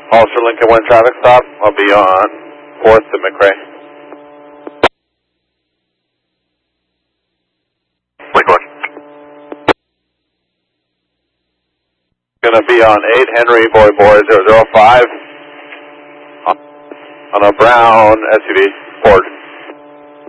Ulster Lincoln 1 traffic stop. I'll be on 4th to McRae. Gonna be on 8 Henry Boy 005 on a brown SUV Ford.